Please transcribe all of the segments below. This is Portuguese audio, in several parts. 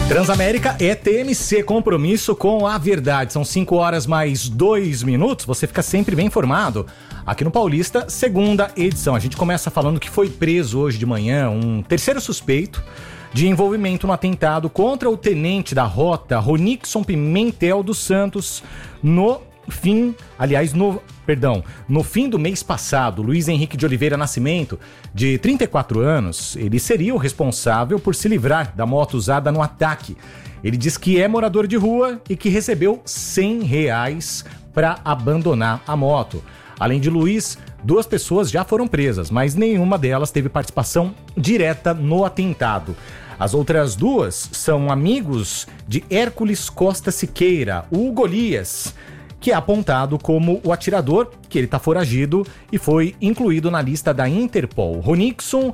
Transamérica é TMC, compromisso com a verdade. São 5 horas mais 2 minutos. Você fica sempre bem informado. Aqui no Paulista, segunda edição. A gente começa falando que foi preso hoje de manhã um terceiro suspeito de envolvimento no atentado contra o tenente da rota, Ronixon Pimentel dos Santos, no fim do mês passado. Luiz Henrique de Oliveira Nascimento, de 34 anos, ele seria o responsável por se livrar da moto usada no ataque. Ele diz que é morador de rua e que recebeu R$100 para abandonar a moto. Além de Luiz, 2 pessoas já foram presas, mas nenhuma delas teve participação direta no atentado. As outras 2 são amigos de Hércules Costa Siqueira, o Golias, que é apontado como o atirador, que ele está foragido e foi incluído na lista da Interpol. Ronixon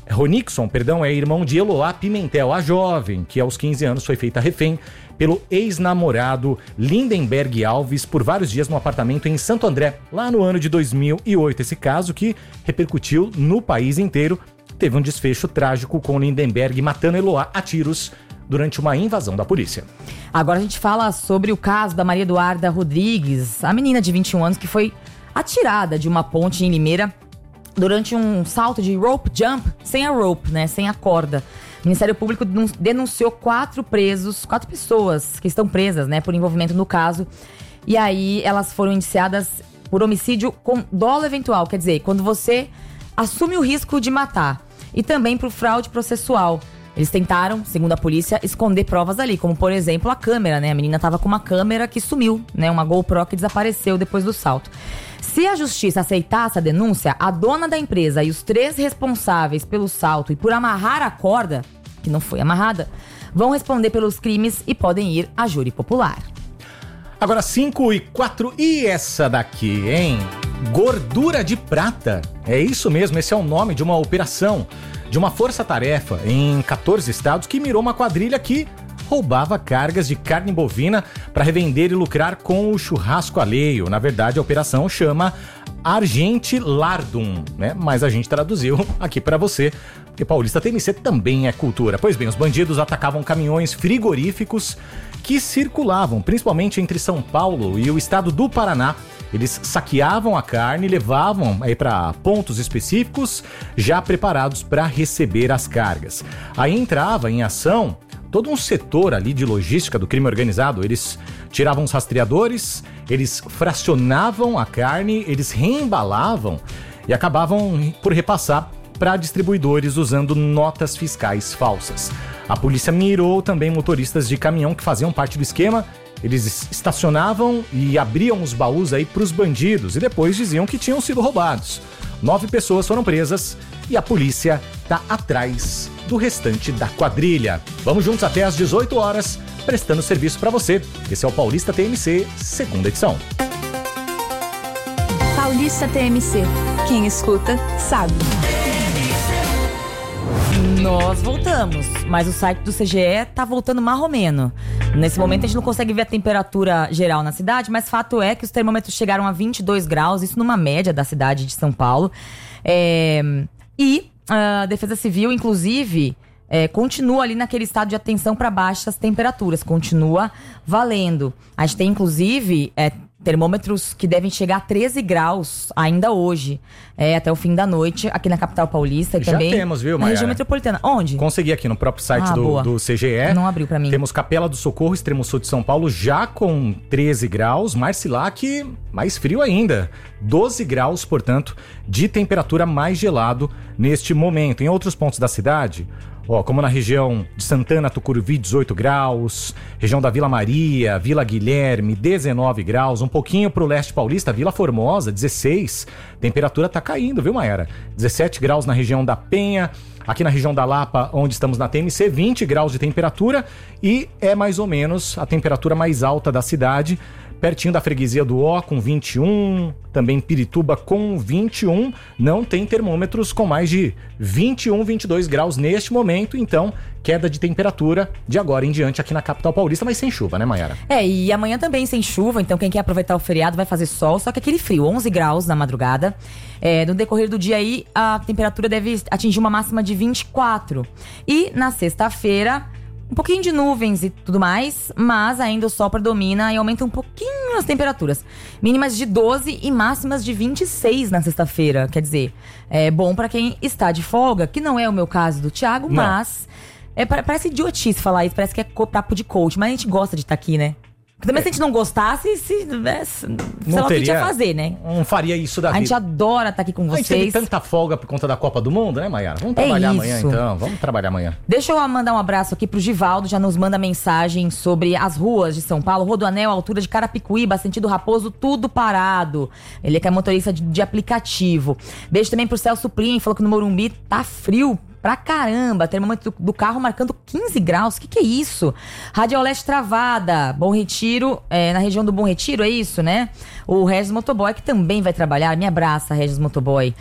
é irmão de Eloá Pimentel, a jovem, que aos 15 anos foi feita refém pelo ex-namorado Lindenberg Alves por vários dias no apartamento em Santo André, lá no ano de 2008. Esse caso que repercutiu no país inteiro, teve um desfecho trágico com Lindenberg matando Eloá a tiros durante uma invasão da polícia. Agora a gente fala sobre o caso da Maria Eduarda Rodrigues, a menina de 21 anos que foi atirada de uma ponte em Limeira durante um salto de rope jump, sem a rope, sem a corda. O Ministério Público denunciou 4 pessoas que estão presas, por envolvimento no caso. E aí elas foram indiciadas por homicídio com dolo eventual, quer dizer, quando você assume o risco de matar. E também por fraude processual. Eles tentaram, segundo a polícia, esconder provas ali, como por exemplo a câmera, A menina estava com uma câmera que sumiu, uma GoPro que desapareceu depois do salto. Se a justiça aceitasse a denúncia, a dona da empresa e os 3 responsáveis pelo salto e por amarrar a corda, que não foi amarrada, vão responder pelos crimes e podem ir a júri popular. Agora 5:04 e essa daqui, hein? Gordura de prata. É isso mesmo, esse é o nome de uma operação de uma força-tarefa em 14 estados que mirou uma quadrilha que roubava cargas de carne bovina para revender e lucrar com o churrasco alheio. Na verdade, a operação chama Argente Lardum, Mas a gente traduziu aqui para você, porque Paulista TMC também é cultura. Pois bem, os bandidos atacavam caminhões frigoríficos que circulavam, principalmente entre São Paulo e o estado do Paraná. Eles saqueavam a carne e levavam para pontos específicos já preparados para receber as cargas. Aí entrava em ação todo um setor ali de logística do crime organizado. Eles tiravam os rastreadores, eles fracionavam a carne, eles reembalavam e acabavam por repassar para distribuidores usando notas fiscais falsas. A polícia mirou também motoristas de caminhão que faziam parte do esquema. Eles estacionavam e abriam os baús para os bandidos e depois diziam que tinham sido roubados. 9 pessoas foram presas e a polícia está atrás do restante da quadrilha. Vamos juntos até às 18 horas, prestando serviço para você. Esse é o Paulista TMC, segunda edição. Paulista TMC. Quem escuta, sabe. Nós voltamos, mas o site do CGE tá voltando marromeno. Nesse momento a gente não consegue ver a temperatura geral na cidade, mas fato é que os termômetros chegaram a 22 graus, isso numa média da cidade de São Paulo. E a Defesa Civil, inclusive, continua ali naquele estado de atenção para baixas temperaturas, continua valendo. A gente tem, inclusive, termômetros que devem chegar a 13 graus ainda hoje, até o fim da noite, aqui na capital paulista e já também temos, viu, na região metropolitana. Onde? Consegui aqui no próprio site do CGE. Não abriu pra mim. Temos Capela do Socorro, extremo sul de São Paulo, já com 13 graus. Marcilac, mais frio ainda. 12 graus, portanto, de temperatura, mais gelado neste momento. Em outros pontos da cidade, como na região de Santana, Tucuruvi, 18 graus, região da Vila Maria, Vila Guilherme, 19 graus, um pouquinho pro leste paulista, Vila Formosa, 16, temperatura tá caindo, viu, Maera? 17 graus na região da Penha, aqui na região da Lapa, onde estamos na TMC, 20 graus de temperatura e é mais ou menos a temperatura mais alta da cidade, pertinho da freguesia do Ó, com 21, também Pirituba com 21, não tem termômetros com mais de 21, 22 graus neste momento, então queda de temperatura de agora em diante aqui na capital paulista, mas sem chuva, né, Mayara? E amanhã também sem chuva, então quem quer aproveitar o feriado vai fazer sol, só que aquele frio, 11 graus na madrugada. No decorrer do dia aí, a temperatura deve atingir uma máxima de 24. E na sexta-feira, um pouquinho de nuvens e tudo mais, mas ainda o sol predomina e aumenta um pouquinho as temperaturas. Mínimas de 12 e máximas de 26 na sexta-feira. Quer dizer, é bom pra quem está de folga, que não é o meu caso do Thiago, Não. mas parece idiotice falar isso, parece que é papo de coach, mas a gente gosta de estar aqui, né? Também se a gente não gostasse, sei lá o que a gente ia fazer, né? Não faria isso da A gente vida. adora estar aqui com A gente teve vocês. tanta folga por conta da Copa do Mundo, né, Mayara? Vamos trabalhar amanhã, isso. então. Vamos trabalhar amanhã. Deixa eu mandar um abraço aqui pro Givaldo, já nos manda mensagem sobre as ruas de São Paulo. Rodoanel, altura de Carapicuíba, sentido Raposo, tudo parado. Ele que é motorista de aplicativo. Beijo também pro Celso Plim, falou que no Morumbi tá frio pra caramba. Termômetro do carro marcando 15 graus. Que é isso? Radial Leste travada. Bom Retiro, na região do Bom Retiro, é isso, né? O Regis Motoboy, que também vai trabalhar. Me abraça, Regis Motoboy.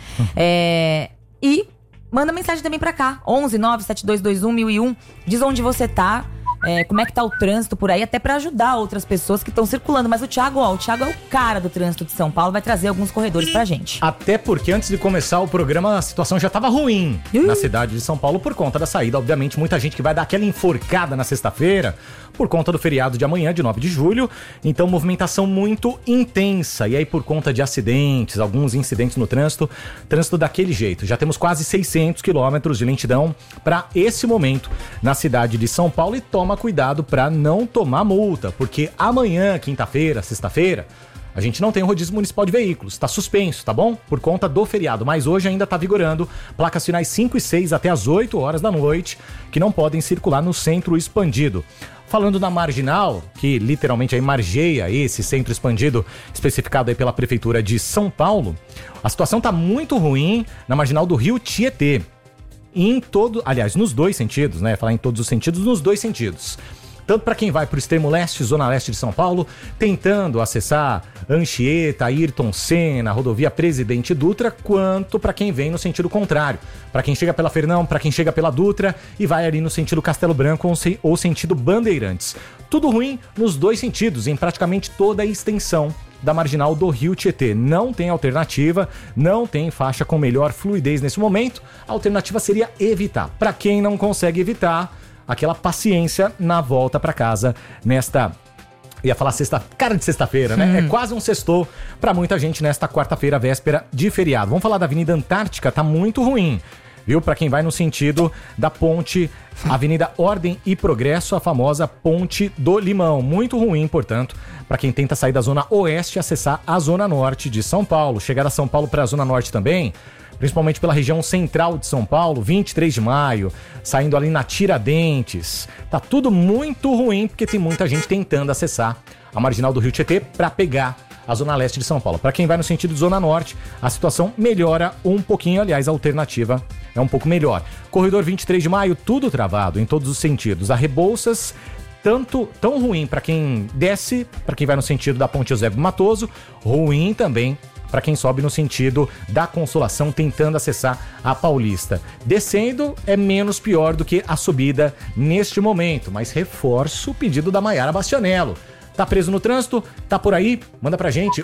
E manda mensagem também pra cá. 11 97221 1001. Diz onde você tá. Como é que tá o trânsito por aí, até pra ajudar outras pessoas que estão circulando. Mas o Thiago é o cara do trânsito de São Paulo, vai trazer alguns corredores pra gente. Até porque antes de começar o programa, a situação já estava ruim na cidade de São Paulo por conta da saída. Obviamente, muita gente que vai dar aquela enforcada na sexta-feira por conta do feriado de amanhã, de 9 de julho. Então, movimentação muito intensa. E aí, por conta de acidentes, alguns incidentes no trânsito daquele jeito. Já temos quase 600 quilômetros de lentidão para esse momento na cidade de São Paulo. E toma cuidado para não tomar multa, porque amanhã, quinta-feira, sexta-feira, a gente não tem o rodízio municipal de veículos, tá suspenso, tá bom? Por conta do feriado, mas hoje ainda tá vigorando placas finais 5 e 6 até as 8 horas da noite, que não podem circular no centro expandido. Falando na Marginal, que literalmente aí margeia esse centro expandido, especificado aí pela Prefeitura de São Paulo, a situação tá muito ruim na Marginal do Rio Tietê. Nos dois sentidos, né? Falar em todos os sentidos, nos dois sentidos. Tanto para quem vai para o extremo leste, zona leste de São Paulo, tentando acessar Anchieta, Ayrton Senna, rodovia Presidente Dutra, quanto para quem vem no sentido contrário. Para quem chega pela Fernão, para quem chega pela Dutra e vai ali no sentido Castelo Branco ou sentido Bandeirantes. Tudo ruim nos dois sentidos, em praticamente toda a extensão da Marginal do Rio Tietê. Não tem alternativa, não tem faixa com melhor fluidez nesse momento. A alternativa seria evitar. Para quem não consegue evitar, aquela paciência na volta para casa nesta... Ia falar cara de sexta-feira, né? É quase um sextou para muita gente nesta quarta-feira, véspera de feriado. Vamos falar da Avenida Antártica, tá muito ruim, viu? Para quem vai no sentido da ponte Avenida Ordem e Progresso, a famosa Ponte do Limão. Muito ruim, portanto, para quem tenta sair da zona oeste e acessar a zona norte de São Paulo. Chegar a São Paulo para a zona norte também, principalmente pela região central de São Paulo, 23 de maio, saindo ali na Tiradentes. Tá tudo muito ruim, porque tem muita gente tentando acessar a Marginal do Rio Tietê para pegar a zona leste de São Paulo. Para quem vai no sentido de zona norte, a situação melhora um pouquinho, aliás, a alternativa é um pouco melhor. Corredor 23 de maio, tudo travado em todos os sentidos. A Rebouças, tão ruim para quem desce, para quem vai no sentido da Ponte Eusébio Matoso, ruim também para quem sobe no sentido da Consolação, tentando acessar a Paulista. Descendo é menos pior do que a subida neste momento, mas reforço o pedido da Mayara Bastianello. Tá preso no trânsito? Tá por aí? Manda pra gente,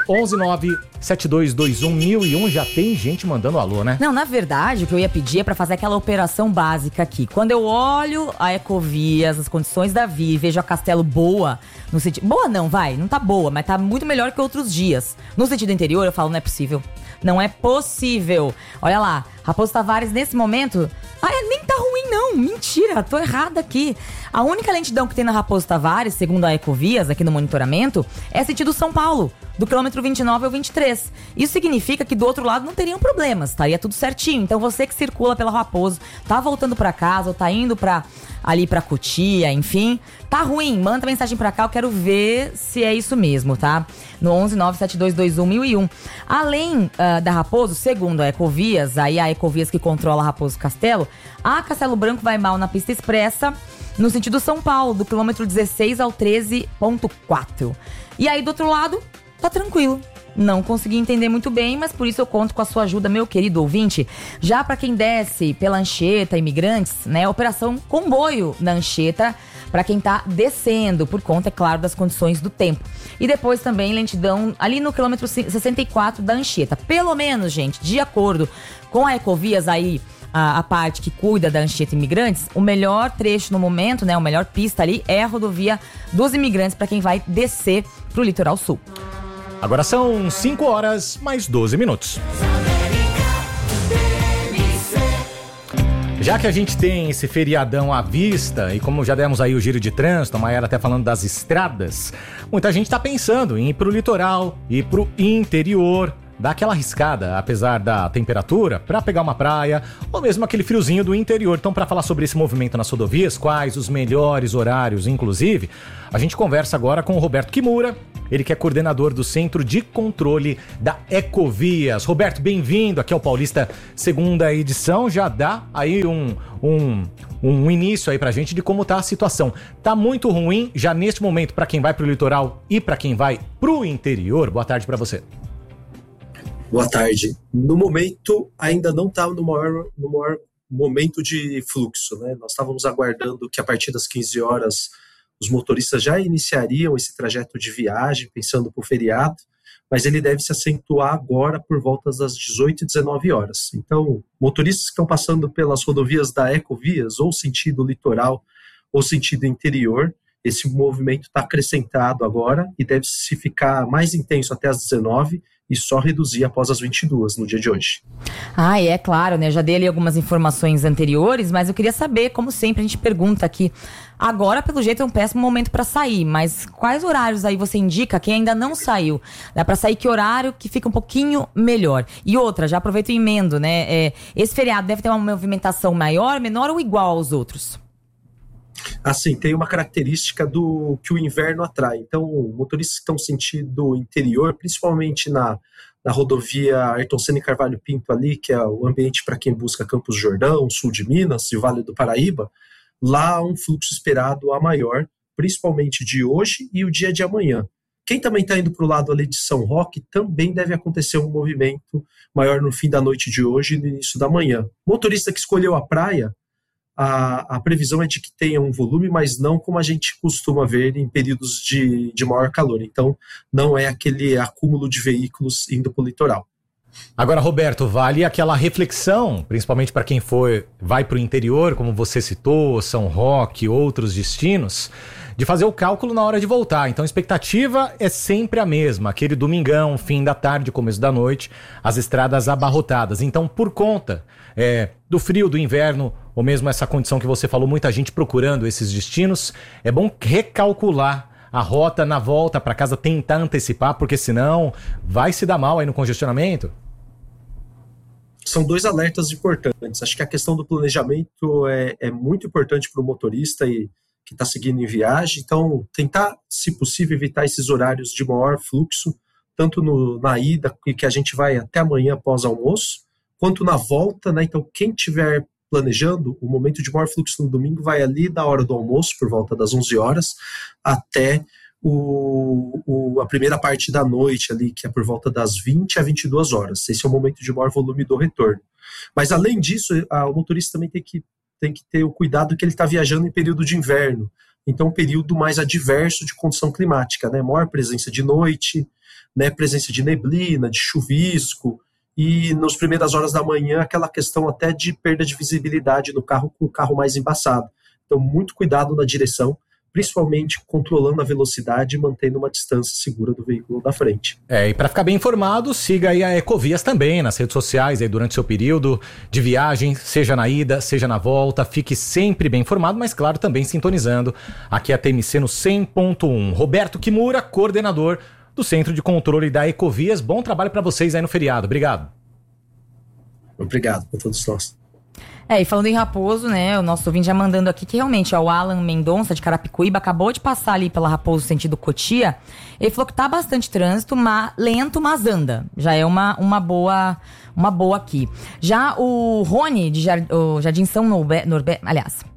11972211001. Já tem gente mandando alô, né? Não, na verdade, o que eu ia pedir é pra fazer aquela operação básica aqui. Quando eu olho a Ecovias, as condições da via e vejo a Castelo boa, no sentido... Boa não, não tá boa, mas tá muito melhor que outros dias. No sentido interior, eu falo, não é possível. Não é possível. Olha lá, Raposo Tavares, nesse momento... nem tá ruim não, mentira, tô errada aqui. A única lentidão que tem na Raposo Tavares, segundo a Ecovias, aqui no monitoramento, é sentido São Paulo, do quilômetro 29 ao 23. Isso significa que do outro lado não teriam problemas, estaria tudo certinho. Então você que circula pela Raposo, tá voltando pra casa ou tá indo ali pra Cotia, enfim, tá ruim, manda mensagem pra cá, eu quero ver se é isso mesmo, tá? No 11972211001. Além da Raposo, segundo a Ecovias, aí a Ecovias que controla a Raposo Castelo, a Castelo Branco vai mal na pista expressa, no sentido São Paulo, do quilômetro 16 ao 13.4. E aí do outro lado, tá tranquilo. Não consegui entender muito bem, mas por isso eu conto com a sua ajuda, meu querido ouvinte. Já para quem desce pela Anchieta, Imigrantes, né? Operação Comboio na Anchieta, para quem tá descendo, por conta, é claro, das condições do tempo. E depois também lentidão ali no quilômetro 64 da Anchieta. Pelo menos, gente, de acordo com a Ecovias aí, a parte que cuida da Anchieta Imigrantes, o melhor trecho no momento, né, a melhor pista ali é a rodovia dos Imigrantes para quem vai descer pro litoral sul. Agora são 5 horas mais 12 minutos. Já que a gente tem esse feriadão à vista e como já demos aí o giro de trânsito, a Maiara até falando das estradas, muita gente tá pensando em ir pro litoral, ir pro interior, dar aquela arriscada, apesar da temperatura, para pegar uma praia ou mesmo aquele friozinho do interior. Então, para falar sobre esse movimento nas rodovias, quais os melhores horários, inclusive, a gente conversa agora com o Roberto Kimura, ele que é coordenador do Centro de Controle da Ecovias. Roberto, bem-vindo aqui ao Paulista, segunda edição. Já dá aí um início aí pra gente de como tá a situação. Tá muito ruim já neste momento para quem vai pro litoral e para quem vai pro interior. Boa tarde para você. Boa tarde. No momento, ainda não está no maior momento de fluxo, né? Nós estávamos aguardando que a partir das 15 horas os motoristas já iniciariam esse trajeto de viagem, pensando para o feriado, mas ele deve se acentuar agora por volta das 18 e 19 horas. Então, motoristas que estão passando pelas rodovias da Ecovias, ou sentido litoral, ou sentido interior, esse movimento está acrescentado agora e deve se ficar mais intenso até as 19 e só reduzir após as 22 no dia de hoje. Ah, é claro, né? Já dei ali algumas informações anteriores, mas eu queria saber, como sempre a gente pergunta aqui, agora pelo jeito é um péssimo momento para sair, mas quais horários aí você indica quem ainda não saiu? Dá para sair que horário que fica um pouquinho melhor? E outra, já aproveito e emendo, né? Esse feriado deve ter uma movimentação maior, menor ou igual aos outros? Assim, tem uma característica do que o inverno atrai. Então, motoristas que estão sentido interior, principalmente na rodovia Ayrton Senna e Carvalho Pinto ali, que é o ambiente para quem busca Campos do Jordão, sul de Minas e o Vale do Paraíba, lá há um fluxo esperado a maior, principalmente de hoje e o dia de amanhã. Quem também está indo para o lado ali de São Roque, também deve acontecer um movimento maior no fim da noite de hoje e no início da manhã. Motorista que escolheu a praia, a previsão é de que tenha um volume, mas não como a gente costuma ver em períodos de maior calor. Então, não é aquele acúmulo de veículos indo para o litoral. Agora, Roberto, vale aquela reflexão, principalmente para quem vai para o interior, como você citou, São Roque, outros destinos, de fazer o cálculo na hora de voltar. Então, a expectativa é sempre a mesma, aquele domingão, fim da tarde, começo da noite, as estradas abarrotadas. Então, por conta do frio, do inverno, ou mesmo essa condição que você falou, muita gente procurando esses destinos, é bom recalcular a rota na volta para casa, tentar antecipar, porque senão vai se dar mal aí no congestionamento. São dois alertas importantes. Acho que a questão do planejamento é muito importante para o motorista e que está seguindo em viagem. Então, tentar, se possível, evitar esses horários de maior fluxo, tanto na ida, que a gente vai até amanhã após almoço, quanto na volta, né? Então, quem estiver planejando, o momento de maior fluxo no domingo vai ali da hora do almoço, por volta das 11 horas, até a primeira parte da noite ali, que é por volta das 20 a 22 horas. Esse é o momento de maior volume do retorno. Mas, além disso, o motorista também tem que ter o cuidado que ele está viajando em período de inverno. Então, um período mais adverso de condição climática, né? Maior presença de noite, né? Presença de neblina, de chuvisco, e nas primeiras horas da manhã, aquela questão até de perda de visibilidade no carro, com o carro mais embaçado. Então, muito cuidado na direção, principalmente controlando a velocidade e mantendo uma distância segura do veículo da frente. E para ficar bem informado, siga aí a Ecovias também nas redes sociais aí durante seu período de viagem, seja na ida, seja na volta, fique sempre bem informado, mas claro, também sintonizando aqui a TMC no 100.1. Roberto Kimura, coordenador do Centro de Controle da Ecovias. Bom trabalho para vocês aí no feriado. Obrigado. Obrigado para todos nós. E falando em Raposo, né, o nosso ouvinte já mandando aqui que realmente o Alan Mendonça de Carapicuíba acabou de passar ali pela Raposo sentido Cotia. Ele falou que tá bastante trânsito, lento, mas anda. Já é uma boa aqui. Já o Rony de Jardim São Norberto, aliás,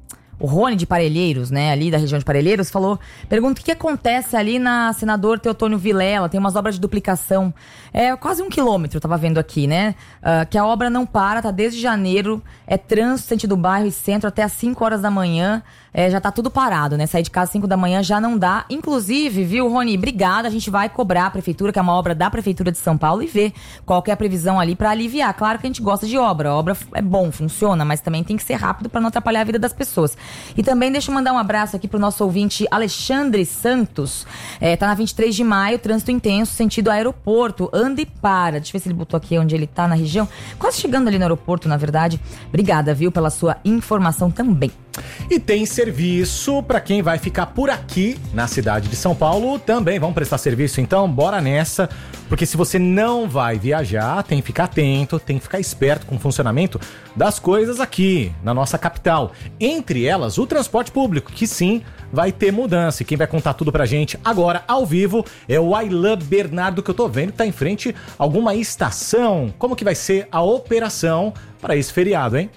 O Rony de Parelheiros, né, ali da região de Parelheiros, pergunta o que acontece ali na Senador Teotônio Vilela, tem umas obras de duplicação, quase 1 quilômetro, tava vendo aqui, né, que a obra não para, tá desde janeiro, trânsito sentido bairro e centro até às 5 horas da manhã, já tá tudo parado, né, sair de casa às 5 da manhã já não dá, inclusive, viu, Rony, obrigada, a gente vai cobrar a prefeitura, que é uma obra da Prefeitura de São Paulo, e ver qual que é a previsão ali pra aliviar. Claro que a gente gosta de obra é bom, funciona, mas também tem que ser rápido pra não atrapalhar a vida das pessoas. E também deixa eu mandar um abraço aqui pro nosso ouvinte Alexandre Santos, tá na 23 de maio, trânsito intenso, sentido aeroporto, anda e para, deixa eu ver se ele botou aqui onde ele tá na região, quase chegando ali no aeroporto, na verdade. Obrigada, viu, pela sua informação também. E tem serviço para quem vai ficar por aqui na cidade de São Paulo também. Vamos prestar serviço então? Bora nessa, porque se você não vai viajar, tem que ficar atento, tem que ficar esperto com o funcionamento das coisas aqui na nossa capital. Entre elas, o transporte público, que sim, vai ter mudança. E quem vai contar tudo pra gente agora, ao vivo, é o Ailan Bernardo, que eu tô vendo que tá em frente a alguma estação. Como que vai ser a operação para esse feriado, hein?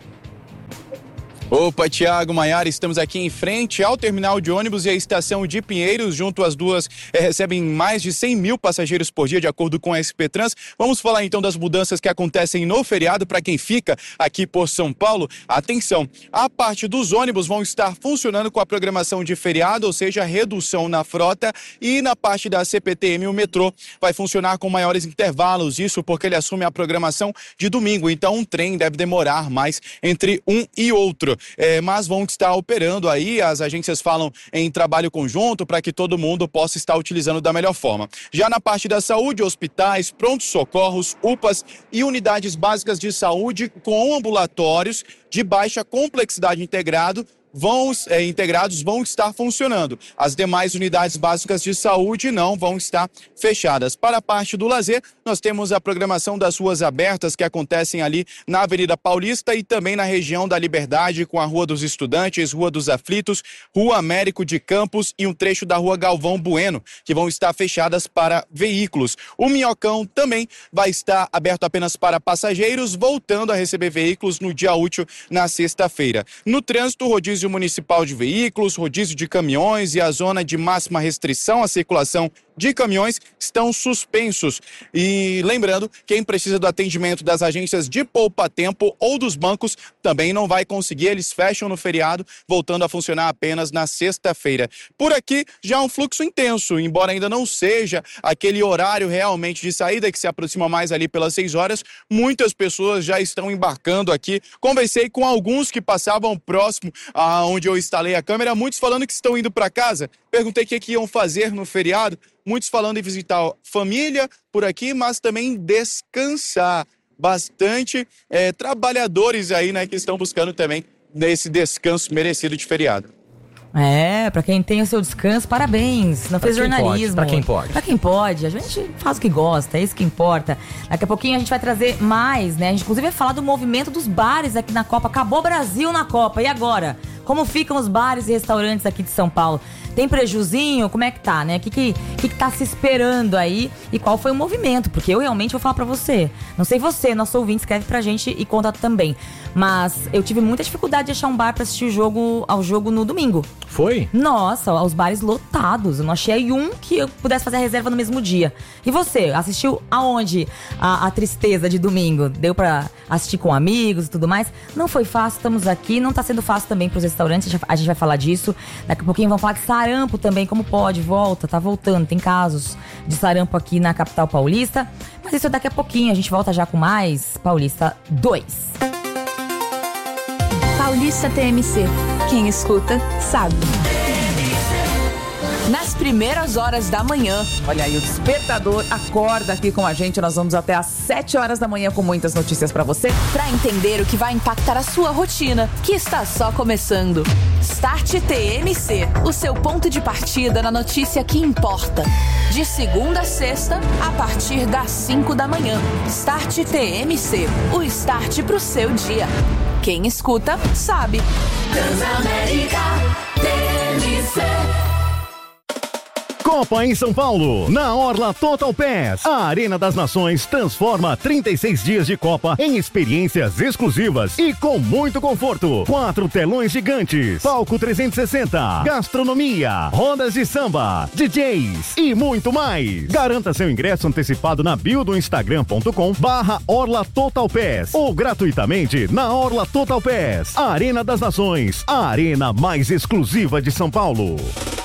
Opa, Thiago, Maiara, estamos aqui em frente ao terminal de ônibus e a estação de Pinheiros. Junto às duas recebem mais de 100 mil passageiros por dia, de acordo com a SP Trans. Vamos falar então das mudanças que acontecem no feriado para quem fica aqui por São Paulo. Atenção, a parte dos ônibus vão estar funcionando com a programação de feriado, ou seja, redução na frota, e na parte da CPTM, o metrô vai funcionar com maiores intervalos, isso porque ele assume a programação de domingo, então um trem deve demorar mais entre um e outro. Mas vão estar operando aí, as agências falam em trabalho conjunto para que todo mundo possa estar utilizando da melhor forma. Já na parte da saúde, hospitais, prontos-socorros, UPAs e unidades básicas de saúde com ambulatórios de baixa complexidade integrados vão estar funcionando. As demais unidades básicas de saúde não vão estar fechadas. Para a parte do lazer, nós temos a programação das ruas abertas que acontecem ali na Avenida Paulista e também na região da Liberdade, com a Rua dos Estudantes, Rua dos Aflitos, Rua Américo de Campos e um trecho da Rua Galvão Bueno, que vão estar fechadas para veículos. O Minhocão também vai estar aberto apenas para passageiros, voltando a receber veículos no dia útil na sexta-feira. No trânsito, rodízio municipal de veículos, rodízio de caminhões e a zona de máxima restrição à circulação de caminhões estão suspensos. E lembrando, quem precisa do atendimento das agências de poupa-tempo ou dos bancos também não vai conseguir, eles fecham no feriado, voltando a funcionar apenas na sexta-feira. Por aqui já um fluxo intenso, embora ainda não seja aquele horário realmente de saída que se aproxima mais ali pelas 6 horas, muitas pessoas já estão embarcando aqui. Conversei com alguns que passavam próximo a onde eu instalei a câmera, muitos falando que estão indo para casa. Perguntei o que iam fazer no feriado, muitos falando em visitar família por aqui, mas também descansar. Bastante trabalhadores aí, né, que estão buscando também nesse descanso merecido de feriado. Pra quem tem o seu descanso, parabéns. Não fez jornalismo. Pra quem pode. Pra quem pode. A gente faz o que gosta, é isso que importa. Daqui a pouquinho a gente vai trazer mais, né? A gente inclusive vai falar do movimento dos bares aqui na Copa. Acabou o Brasil na Copa. E agora? Como ficam os bares e restaurantes aqui de São Paulo? Tem prejuzinho? Como é que tá, né? O que tá se esperando aí? E qual foi o movimento? Porque eu realmente vou falar pra você. Não sei você, nosso ouvinte, escreve pra gente e conta também. Mas eu tive muita dificuldade de achar um bar pra assistir ao jogo no domingo. Foi? Nossa, os bares lotados. Eu não achei um que eu pudesse fazer a reserva no mesmo dia. E você, assistiu aonde a tristeza de domingo? Deu pra assistir com amigos e tudo mais? Não foi fácil, estamos aqui. Não tá sendo fácil também pros restaurantes, a gente vai falar disso. Daqui a pouquinho vamos falar de sarampo também, como pode, tá voltando. Tem casos de sarampo aqui na capital paulista. Mas isso daqui a pouquinho, a gente volta já com mais Paulista 2. Paulista TMC. Quem escuta, sabe. Nas primeiras horas da manhã, olha aí, o despertador acorda aqui com a gente. Nós vamos até às 7 horas da manhã com muitas notícias pra você. Pra entender o que vai impactar a sua rotina, que está só começando. Start TMC, o seu ponto de partida na notícia que importa. De segunda a sexta, a partir das 5 da manhã. Start TMC, o start pro seu dia. Quem escuta, sabe. Transamérica TMC. Copa em São Paulo, na Orla Total Pass. A Arena das Nações transforma 36 dias de Copa em experiências exclusivas e com muito conforto. 4 telões gigantes, palco 360, gastronomia, rodas de samba, DJs e muito mais. Garanta seu ingresso antecipado na bio do instagram.com/Orla Total Pass ou gratuitamente na Orla Total Pass. Arena das Nações, a arena mais exclusiva de São Paulo.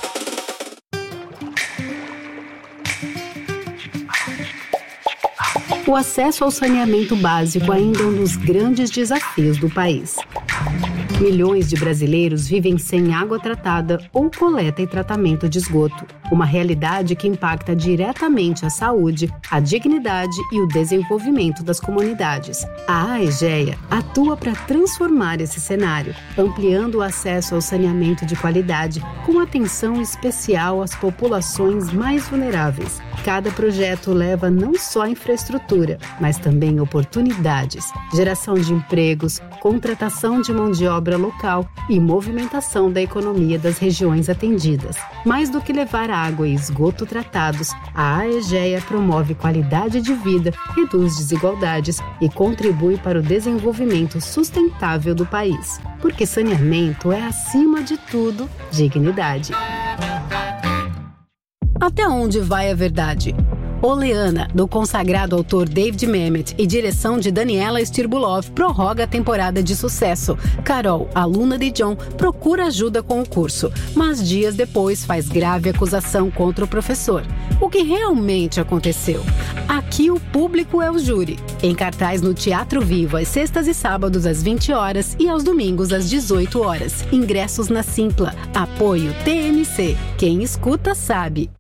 O acesso ao saneamento básico ainda é um dos grandes desafios do país. Milhões de brasileiros vivem sem água tratada ou coleta e tratamento de esgoto, uma realidade que impacta diretamente a saúde, a dignidade e o desenvolvimento das comunidades. A AEGEA atua para transformar esse cenário, ampliando o acesso ao saneamento de qualidade, com atenção especial às populações mais vulneráveis. Cada projeto leva não só infraestrutura, mas também oportunidades, geração de empregos, contratação de mão de obra local e movimentação da economia das regiões atendidas. Mais do que levar água e esgoto tratados, a AEGEA promove qualidade de vida, reduz desigualdades e contribui para o desenvolvimento sustentável do país. Porque saneamento é, acima de tudo, dignidade. Até onde vai a verdade? Oleana, do consagrado autor David Mamet e direção de Daniela Stirbulov, prorroga a temporada de sucesso. Carol, aluna de John, procura ajuda com o curso, mas dias depois faz grave acusação contra o professor. O que realmente aconteceu? Aqui o público é o júri. Em cartaz no Teatro Vivo, às sextas e sábados às 20 horas e aos domingos às 18 horas. Ingressos na Simpla. Apoio TMC. Quem escuta sabe.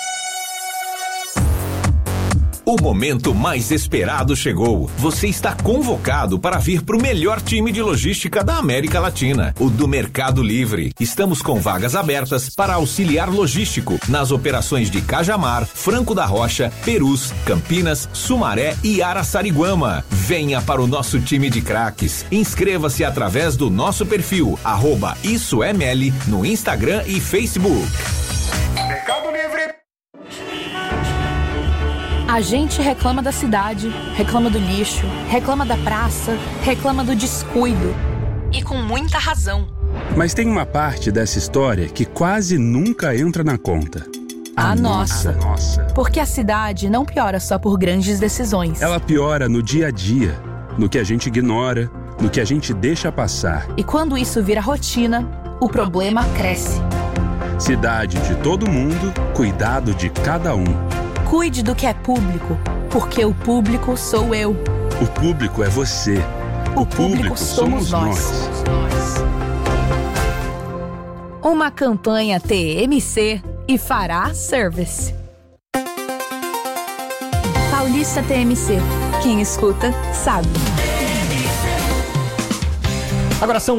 O momento mais esperado chegou. Você está convocado para vir para o melhor time de logística da América Latina, o do Mercado Livre. Estamos com vagas abertas para auxiliar logístico nas operações de Cajamar, Franco da Rocha, Perus, Campinas, Sumaré e Araçariguama. Venha para o nosso time de craques. Inscreva-se através do nosso perfil @IssoEML no Instagram e Facebook. Mercado Livre. A gente reclama da cidade, reclama do lixo, reclama da praça, reclama do descuido. E com muita razão. Mas tem uma parte dessa história que quase nunca entra na conta. A nossa. Porque a cidade não piora só por grandes decisões. Ela piora no dia a dia, no que a gente ignora, no que a gente deixa passar. E quando isso vira rotina, o problema cresce. Cidade de todo mundo, cuidado de cada um. Cuide do que é público, porque o público sou eu. O público é você. O público somos nós. Uma campanha TMC e Fará Service. Paulista TMC. Quem escuta, sabe. Agora são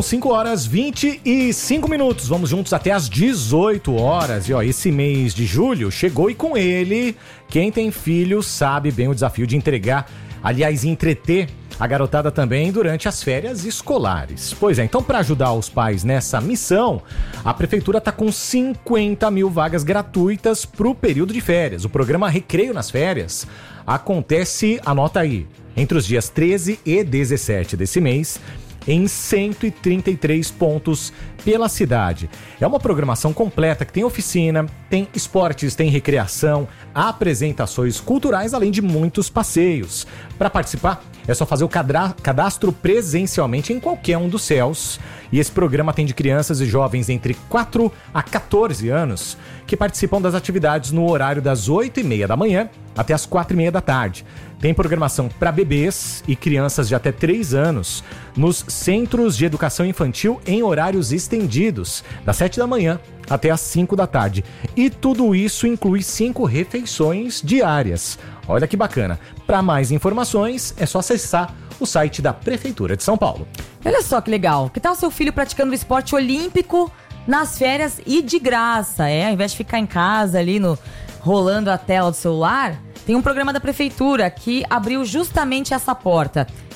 5h25. Vamos juntos até às 18 horas. E ó, esse mês de julho chegou e com ele, quem tem filho sabe bem o desafio de entreter a garotada também durante as férias escolares. Pois é, então para ajudar os pais nessa missão, a prefeitura está com 50 mil vagas gratuitas para o período de férias. O programa Recreio nas Férias acontece, anota aí, entre os dias 13 e 17 desse mês, em 133 pontos pela cidade. É uma programação completa que tem oficina, tem esportes, tem recreação, apresentações culturais, além de muitos passeios. Para participar, é só fazer o cadastro presencialmente em qualquer um dos CELs. E esse programa atende crianças e jovens entre 4 a 14 anos que participam das atividades no horário das 8h30 da manhã até as 4h30 da tarde. Tem programação para bebês e crianças de até 3 anos nos centros de educação infantil em horários estendidos, das 7 da manhã até as 5 da tarde. E tudo isso inclui 5 refeições diárias. Olha que bacana. Para mais informações, é só acessar o site da Prefeitura de São Paulo. Olha só que legal. Que tal seu filho praticando o esporte olímpico nas férias e de graça? Ao invés de ficar em casa ali rolando a tela do celular, tem um programa da Prefeitura que abriu justamente essa porta.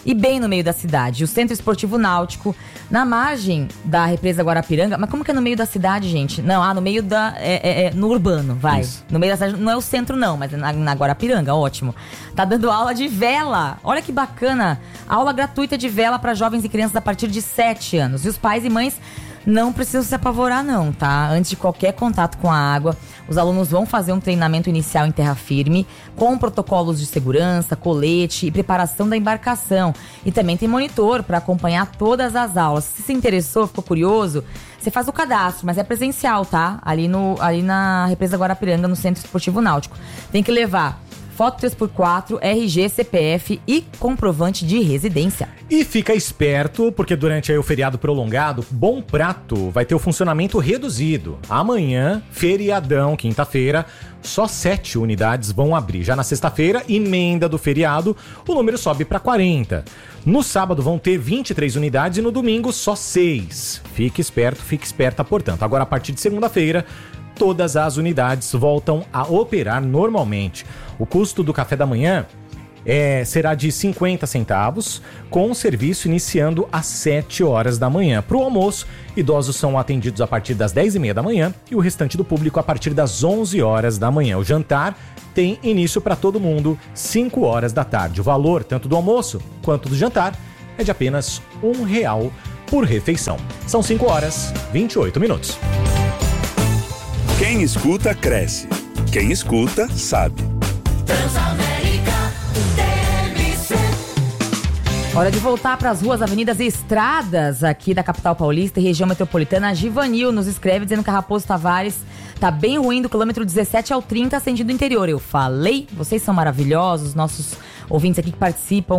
e bem no meio da cidade. O Centro Esportivo Náutico, na margem da represa Guarapiranga. Mas como que é no meio da cidade, gente? Não, no meio da... no urbano, vai. Isso. No meio da cidade, não é o centro não, mas é na Guarapiranga, ótimo. Tá dando aula de vela. Olha que bacana. Aula gratuita de vela para jovens e crianças a partir de 7 anos. E os pais e mães não precisam se apavorar não, tá? Antes de qualquer contato com a água, os alunos vão fazer um treinamento inicial em terra firme, com protocolos de segurança, colete e preparação da embarcação. E também tem monitor para acompanhar todas as aulas. Se interessou, ficou curioso, você faz o cadastro, mas é presencial, tá? Ali na represa Guarapiranga, no Centro Esportivo Náutico. Tem que levar foto 3x4, RG, CPF e comprovante de residência. E fica esperto, porque durante aí o feriado prolongado, Bom Prato vai ter o funcionamento reduzido. Amanhã, feriadão, quinta-feira, só 7 unidades vão abrir. Já na sexta-feira, emenda do feriado, o número sobe para 40. No sábado vão ter 23 unidades e no domingo só 6. Fique esperto, fique esperta, portanto. Agora, a partir de segunda-feira, todas as unidades voltam a operar normalmente. O custo do café da manhã será de 50 centavos, com o serviço iniciando às 7 horas da manhã. Para o almoço, idosos são atendidos a partir das 10h30 da manhã e o restante do público a partir das 11 horas da manhã. O jantar tem início para todo mundo, 5 horas da tarde. O valor, tanto do almoço quanto do jantar, é de apenas R$1 por refeição. São 5 horas, 28 minutos. Quem escuta, cresce. Quem escuta, sabe. Transamérica TMC. Hora de voltar para as ruas, avenidas e estradas aqui da capital paulista e região metropolitana. A Givanil nos escreve dizendo que a Raposo Tavares tá bem ruim do quilômetro 17 ao 30 sentido interior. Eu falei, vocês são maravilhosos, nossos ouvintes aqui que participam.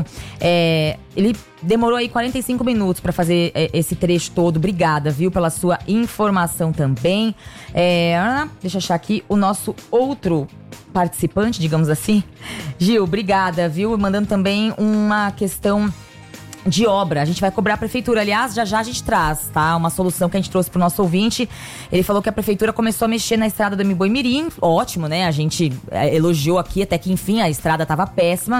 Ele demorou aí 45 minutos para fazer esse trecho todo. Obrigada, viu, pela sua informação também. Deixa eu achar aqui o nosso outro participante, digamos assim. Gil, obrigada, viu? Mandando também uma questão de obra. A gente vai cobrar a prefeitura. Aliás, já a gente traz, tá? Uma solução que a gente trouxe pro nosso ouvinte. Ele falou que a prefeitura começou a mexer na estrada do Mboi-Mirim. Ótimo, né? A gente elogiou aqui até que, enfim, a estrada tava péssima.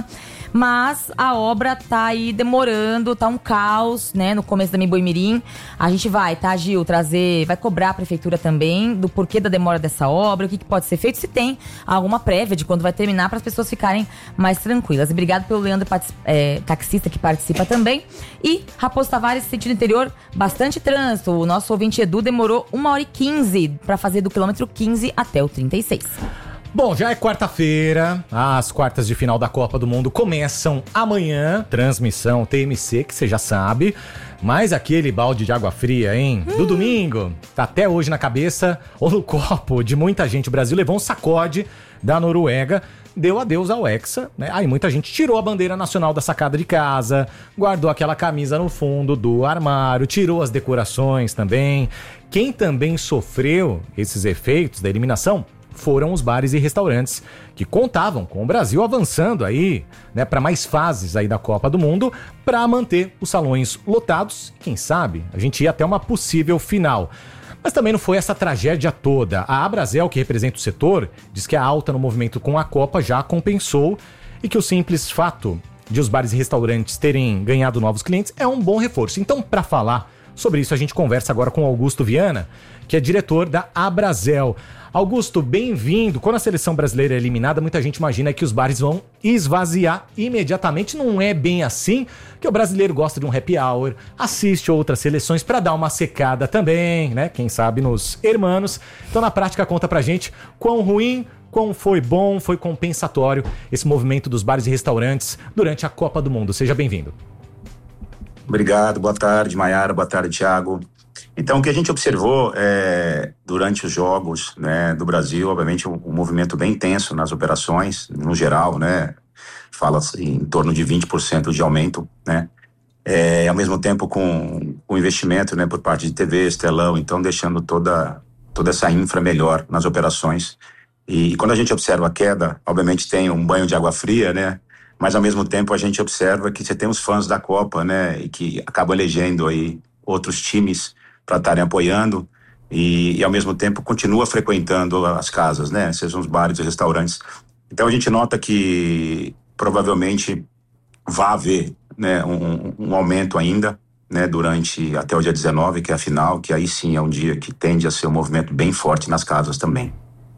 Mas a obra tá aí demorando, tá um caos, né? No começo da Mboi-Mirim. A gente vai, tá, Gil? Vai cobrar a prefeitura também do porquê da demora dessa obra, o que pode ser feito, se tem alguma prévia de quando vai terminar, para as pessoas ficarem mais tranquilas. E obrigado pelo Leandro, taxista, que participa também. E Raposo Tavares, sentido interior, bastante trânsito. O nosso ouvinte Edu demorou 1h15 para fazer do quilômetro 15 até o 36. Bom, já é quarta-feira, as quartas de final da Copa do Mundo começam amanhã, transmissão TMC, que você já sabe, mas aquele balde de água fria, hein, do domingo, tá até hoje na cabeça ou no copo de muita gente. O Brasil levou um sacode da Noruega, deu adeus ao Hexa, né? Aí muita gente tirou a bandeira nacional da sacada de casa, guardou aquela camisa no fundo do armário, tirou as decorações também. Quem também sofreu esses efeitos da eliminação foram os bares e restaurantes que contavam com o Brasil avançando aí, né, para mais fases aí da Copa do Mundo, para manter os salões lotados. Quem sabe a gente ia até uma possível final. Mas também não foi essa tragédia toda. A Abrazel, que representa o setor, diz que a alta no movimento com a Copa já compensou e que o simples fato de os bares e restaurantes terem ganhado novos clientes é um bom reforço. Então, para falar sobre isso, a gente conversa agora com Augusto Viana, que é diretor da Abrazel. Augusto, bem-vindo. Quando a seleção brasileira é eliminada, muita gente imagina que os bares vão esvaziar imediatamente. Não é bem assim, que o brasileiro gosta de um happy hour, assiste outras seleções para dar uma secada também, né? Quem sabe nos hermanos. Então, na prática, conta pra gente quão ruim, quão foi bom, foi compensatório esse movimento dos bares e restaurantes durante a Copa do Mundo. Seja bem-vindo. Obrigado, boa tarde, Maiara, boa tarde, Thiago. Então, o que a gente observou durante os jogos, né, do Brasil, obviamente um movimento bem intenso nas operações, no geral, né, fala-se em torno de 20% de aumento, né, ao mesmo tempo com investimento, né, por parte de TVs, telão, então deixando toda essa infra melhor nas operações. E quando a gente observa a queda, obviamente tem um banho de água fria, né, mas ao mesmo tempo a gente observa que você tem os fãs da Copa, né, e que acabam elegendo aí outros times para estarem apoiando e ao mesmo tempo continua frequentando as casas, né, sejam os bares e restaurantes. Então a gente nota que provavelmente vai haver né, um aumento ainda, né, durante até o dia 19, que é a final, que aí sim é um dia que tende a ser um movimento bem forte nas casas também.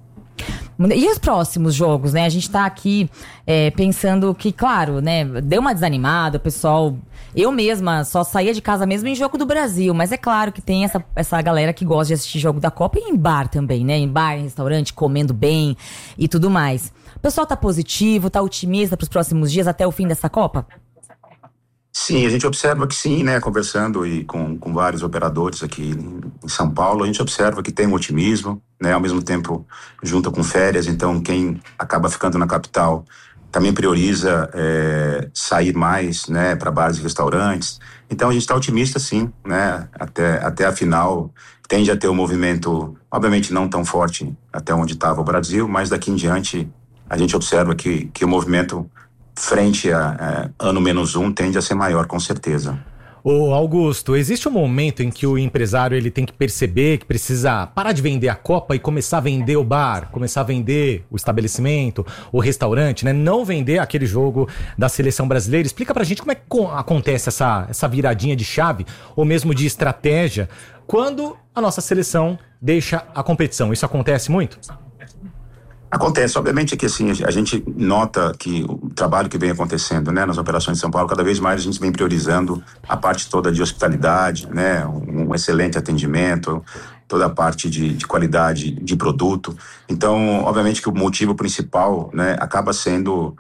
E os próximos jogos, né? A gente tá aqui pensando que, claro, né? Deu uma desanimada, o pessoal... Eu mesma só saía de casa mesmo em jogo do Brasil, mas é claro que tem essa galera que gosta de assistir jogo da Copa e em bar também, né? Em bar, em restaurante, comendo bem e tudo mais. O pessoal tá positivo, tá otimista pros próximos dias até o fim dessa Copa? Sim, a gente observa que sim, né? Conversando com vários operadores aqui em São Paulo, a gente observa que tem um otimismo, né? Ao mesmo tempo, junto com férias, então quem acaba ficando na capital também prioriza sair mais, né? Para bares e restaurantes. Então a gente está otimista, sim, né? Até a final tende a ter um movimento, obviamente não tão forte até onde estava o Brasil, mas daqui em diante a gente observa que o movimento frente a ano -1 tende a ser maior, com certeza. Ô Augusto, existe um momento em que o empresário ele tem que perceber que precisa parar de vender a Copa e começar a vender o bar, começar a vender o estabelecimento, o restaurante, né? Não vender aquele jogo da seleção brasileira. Explica pra gente como é que acontece essa viradinha de chave, ou mesmo de estratégia, quando a nossa seleção deixa a competição. Isso acontece muito? Acontece, obviamente que assim, a gente nota que o trabalho que vem acontecendo, né, nas operações de São Paulo, cada vez mais a gente vem priorizando a parte toda de hospitalidade, né, um excelente atendimento, toda a parte de qualidade de produto. Então, obviamente que o motivo principal, né, acaba sendo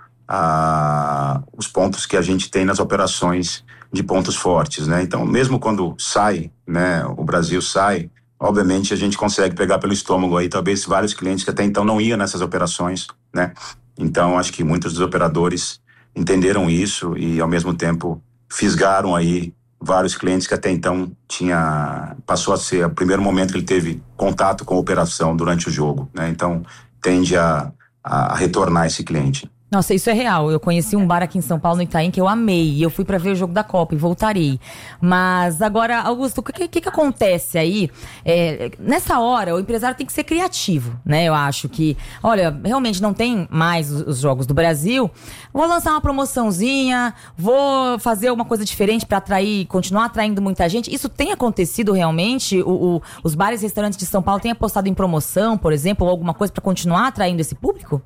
os pontos que a gente tem nas operações de pontos fortes, né. Então, mesmo quando sai, né, o Brasil sai, obviamente a gente consegue pegar pelo estômago aí, talvez vários clientes que até então não iam nessas operações, né? Então acho que muitos dos operadores entenderam isso e ao mesmo tempo fisgaram aí vários clientes que até então passou a ser o primeiro momento que ele teve contato com a operação durante o jogo, né? Então tende a retornar esse cliente. Nossa, isso é real. Eu conheci um bar aqui em São Paulo, no Itaim, que eu amei. E eu fui pra ver o jogo da Copa e voltarei. Mas agora, Augusto, o que acontece aí? Nessa hora, o empresário tem que ser criativo, né? Eu acho que, olha, realmente não tem mais os jogos do Brasil. Vou lançar uma promoçãozinha, vou fazer uma coisa diferente pra continuar atraindo muita gente. Isso tem acontecido realmente? Os bares e restaurantes de São Paulo têm apostado em promoção, por exemplo, ou alguma coisa pra continuar atraindo esse público?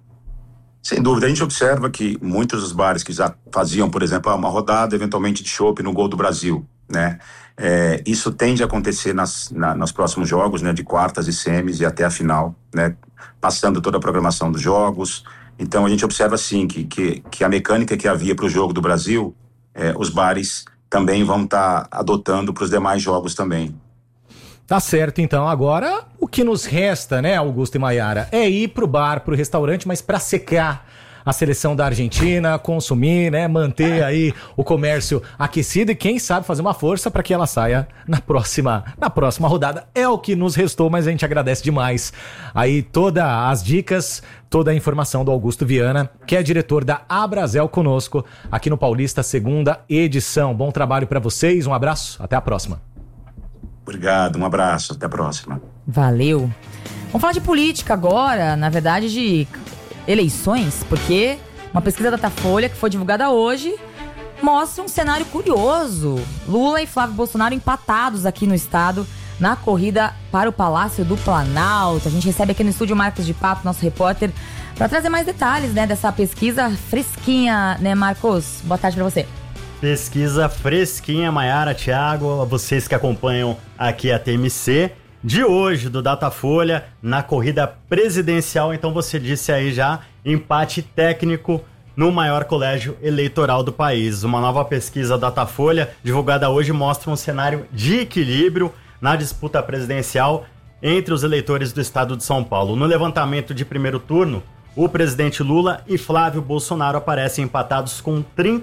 Sem dúvida, a gente observa que muitos dos bares que já faziam, por exemplo, uma rodada eventualmente de chopp no Gol do Brasil, né? Isso tende a acontecer nos próximos jogos, né? De quartas e semis e até a final, né? Passando toda a programação dos jogos. Então a gente observa sim que a mecânica que havia para o jogo do Brasil, os bares também vão estar adotando para os demais jogos também. Tá certo, então. Agora, o que nos resta, né, Augusto e Maiara, é ir pro bar, pro restaurante, mas para secar a seleção da Argentina, consumir, né, manter aí o comércio aquecido e quem sabe fazer uma força para que ela saia na próxima rodada. É o que nos restou, mas a gente agradece demais aí todas as dicas, toda a informação do Augusto Viana, que é diretor da Abrazel conosco aqui no Paulista, 2ª edição. Bom trabalho para vocês, um abraço, até a próxima. Obrigado, um abraço, até a próxima. Valeu. Vamos falar de política agora, na verdade de eleições, porque uma pesquisa da Datafolha que foi divulgada hoje mostra um cenário curioso. Lula e Flávio Bolsonaro empatados aqui no estado na corrida para o Palácio do Planalto. A gente recebe aqui no estúdio Marcos de Papo, nosso repórter, para trazer mais detalhes, né, dessa pesquisa fresquinha, né, Marcos? Boa tarde para você. Pesquisa fresquinha, Maiara, Thiago, vocês que acompanham aqui a TMC, de hoje, do Datafolha, na corrida presidencial. Então você disse aí já, empate técnico no maior colégio eleitoral do país. Uma nova pesquisa Datafolha, divulgada hoje, mostra um cenário de equilíbrio na disputa presidencial entre os eleitores do estado de São Paulo. No levantamento de primeiro turno, o presidente Lula e Flávio Bolsonaro aparecem empatados com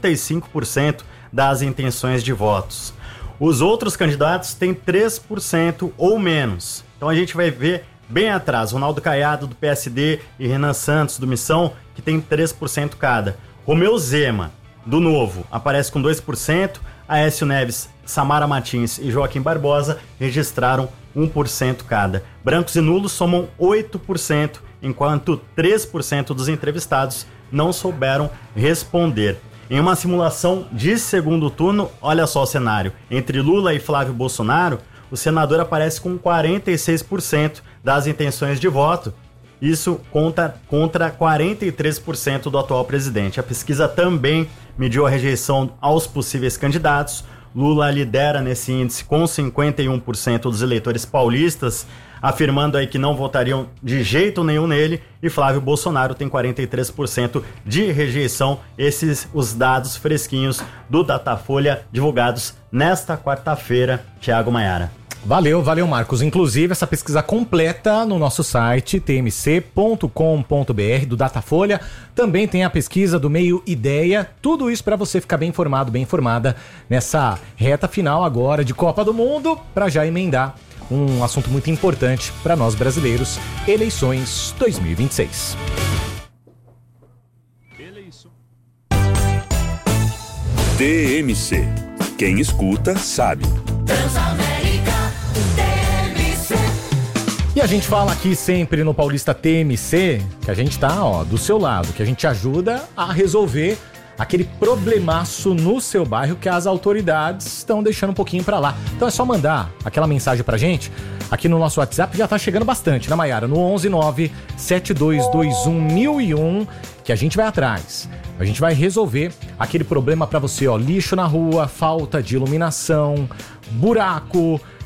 35% das intenções de votos. Os outros candidatos têm 3% ou menos. Então a gente vai ver bem atrás, Ronaldo Caiado, do PSD, e Renan Santos, do Missão, que tem 3% cada. Romeu Zema, do Novo, aparece com 2%. Aécio Neves, Samara Martins e Joaquim Barbosa registraram 1% cada. Brancos e nulos somam 8%, enquanto 3% dos entrevistados não souberam responder. Em uma simulação de segundo turno, olha só o cenário, entre Lula e Flávio Bolsonaro, o senador aparece com 46% das intenções de voto. Isso contra 43% do atual presidente. A pesquisa também mediu a rejeição aos possíveis candidatos. Lula lidera nesse índice com 51% dos eleitores paulistas, afirmando aí que não votariam de jeito nenhum nele, e Flávio Bolsonaro tem 43% de rejeição. Esses os dados fresquinhos do Datafolha divulgados nesta quarta-feira. Thiago Maiara. Valeu, Marcos. Inclusive, essa pesquisa completa no nosso site tmc.com.br do Datafolha. Também tem a pesquisa do Meio Ideia. Tudo isso para você ficar bem informado, bem informada nessa reta final agora de Copa do Mundo, para já emendar um assunto muito importante para nós brasileiros: eleições 2026. TMC. Quem escuta, sabe. E a gente fala aqui sempre no Paulista TMC que a gente tá, do seu lado, que a gente ajuda a resolver aquele problemaço no seu bairro que as autoridades estão deixando um pouquinho pra lá. Então é só mandar aquela mensagem pra gente aqui no nosso WhatsApp, já tá chegando bastante, né, Maiara? No 119-7221-1001, que a gente vai atrás. A gente vai resolver aquele problema pra você, lixo na rua, falta de iluminação, buraco,